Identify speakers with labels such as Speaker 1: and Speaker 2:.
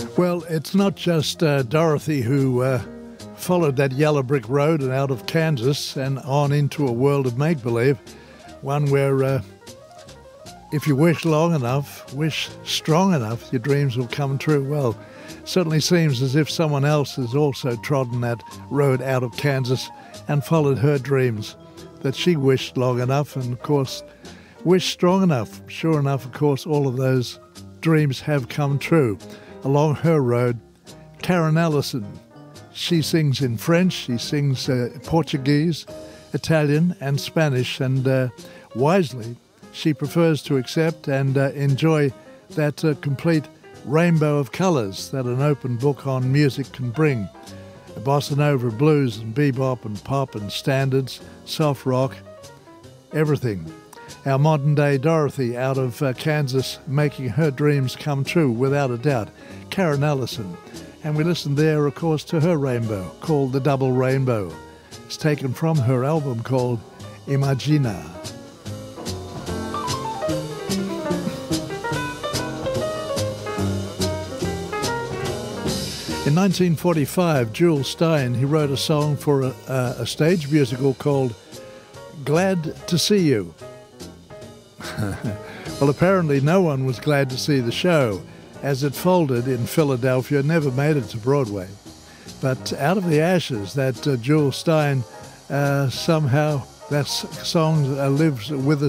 Speaker 1: Well, it's not just Dorothy who followed that yellow brick road and out of Kansas and on into a world of make-believe, one where if you wish long enough, wish strong enough, your dreams will come true. Well, certainly seems as if someone else has also trodden that road out of Kansas and followed her dreams, that she wished long enough and, of course, wished strong enough. Sure enough, of course, all of those dreams have come true. Along her road, Karen Ellison. She sings in French, she sings Portuguese, Italian and Spanish, and wisely she prefers to accept and enjoy that complete rainbow of colours that an open book on music can bring. Bossa Nova, blues and bebop and pop and standards, soft rock, everything. Our modern-day Dorothy out of Kansas, making her dreams come true, without a doubt. Karen Ellison. And we listened there, of course, to her rainbow, called The Double Rainbow. It's taken from her album called Imagina. In 1945, Jules Stein, he wrote a song for a stage musical called Glad to See You. Well, apparently no one was glad to see the show, as it folded in Philadelphia, never made it to Broadway. But out of the ashes, that Jules Stein, somehow that song lives with us